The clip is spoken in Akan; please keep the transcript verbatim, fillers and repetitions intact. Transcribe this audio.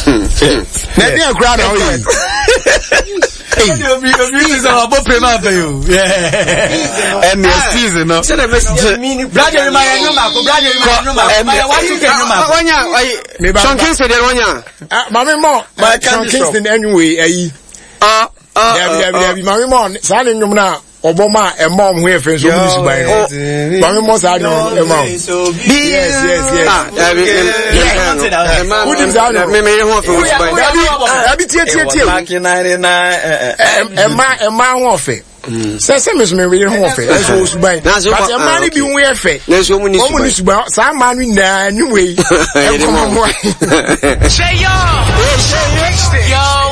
Na dia crowd how you. You you is about payment for you. Yeah. And your season no. Say the message. Brother my nyoma, brother my nyoma. My what you can nyoma. Wanya, Sean Kingston there wanya. Mama mo, Sean Kingston anyway, eh. Ah, ah. There be there be mama mo, sa ne nyom na Obama a mom who have friends who is by no. Mama mo sa no e mom. Yes, yes, yes. Ah, yeah. Who is that? Me me ho for us by. Abi tie tie tie. Back in ninety-nine. E ma e ma ho fe. Say say me me really ho fe. That's us by. But e ma ni bi ho e fe. Na so mu ni su. Mo ni su ba. Sa ma ni na anyway. E ko mo. Say yo. Yo.